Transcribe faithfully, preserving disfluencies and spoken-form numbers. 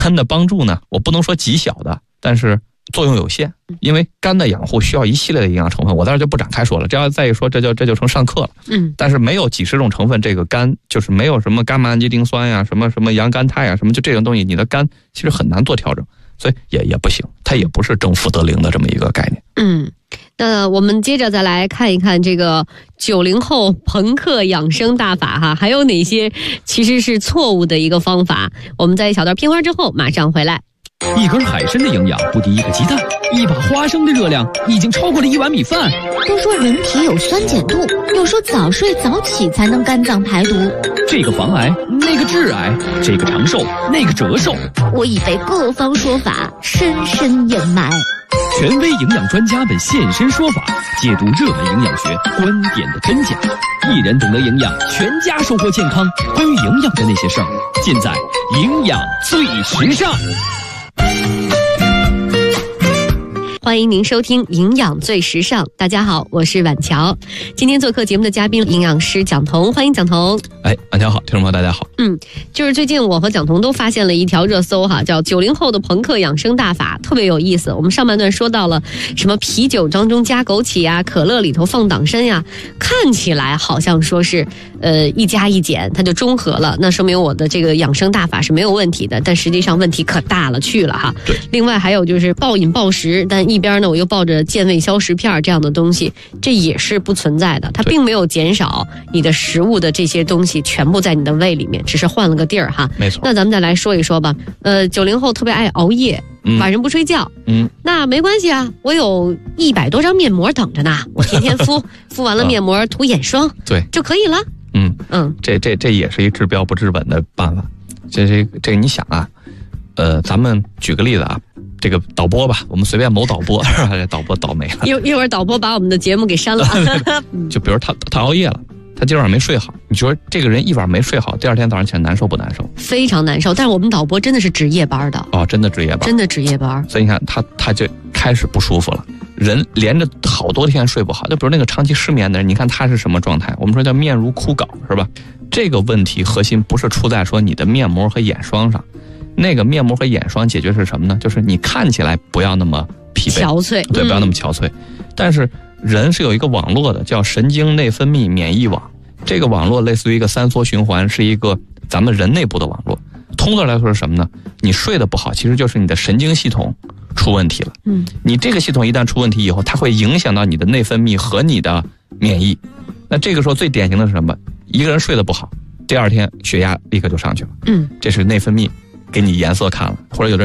肝的帮助呢，我不能说极小的，但是作用有限，因为肝的养护需要一系列的营养成分，我在这就不展开说了，这要再一说这就这就成上课了。 嗯， 但是没有几十种成分，这个肝就是没有什么伽马氨基丁酸呀，什么什么洋甘肽呀，什么就这种东西，你的肝其实很难做调整，所以也也不行，它也不是正负得零的这么一个概念。 嗯，那我们接着再来看一看这个九零后朋克养生大法哈，还有哪些其实是错误的一个方法？我们在一小段片花之后马上回来。 一根海参的营养不敌一个鸡蛋，一把花生的热量已经超过了一碗米饭。 都说人体有酸碱度，又说早睡早起才能肝脏排毒。 这个防癌，那个致癌，这个长寿，那个折寿。 我已被各方说法深深掩埋。 权威营养专家们现身说法，解读热门营养学观点的真假。一人懂得营养，全家收获健康。关于营养的那些事儿，尽在营养最时尚。 欢迎您收听营养最时尚。大家好，我是婉乔。今天做客节目的嘉宾营养师蒋彤，欢迎蒋彤。 哎，婉乔好，听众朋友大家好。 嗯，就是最近我和蒋彤都发现了一条热搜哈，叫九零后的朋克养生大法，特别有意思。我们上半段说到了什么啤酒当中加枸杞呀，可乐里头放党参呀，看起来好像说是呃一加一减它就中和了，那说明我的这个养生大法是没有问题的，但实际上问题可大了去了哈。 对。 另外还有就是暴饮暴食，但一边呢我又抱着健胃消食片这样的东西，这也是不存在的，它并没有减少你的食物的这些东西全部在你的胃里面，只是换了个地儿哈。 没错。 那咱们再来说一说吧。呃，九零后特别爱熬夜， 嗯、 晚上不睡觉。 嗯， 那没关系啊，我有一百多张面膜等着呢，我天天敷，敷完了面膜涂眼霜， 对， 就可以了。 嗯嗯， 这这这也是一治标不治本的办法。这这这你想啊，呃，咱们举个例子啊。这个导播吧，我们随便某导播，这导播倒霉了。 一一会儿导播把我们的节目给删了。 就比如他他熬夜了，他今晚没睡好，你说这个人一晚没睡好，第二天早上起来难受不难受？ 非常难受。但是我们导播真的是值夜班的。 哦，真的值夜班， 真的值夜班。 所以你看他他就开始不舒服了，人连着好多天睡不好。就比如那个长期失眠的人，你看他是什么状态？我们说叫面如枯槁，是吧？这个问题核心不是出在说你的面膜和眼霜上。那个面膜和眼霜解决是什么呢？就是你看起来不要那么疲惫、 憔悴， 对，不要那么憔悴。嗯、但是人是有一个网络的，叫神经内分泌免疫网。这个网络类似于一个三缩循环，是一个咱们人内部的网络。通俗来说是什么呢？你睡得不好，其实就是你的神经系统出问题了。嗯，你这个系统一旦出问题以后，它会影响到你的内分泌和你的免疫。那这个时候最典型的是什么？一个人睡得不好，第二天血压立刻就上去了。嗯，这是内分泌给你颜色看了，或者有的人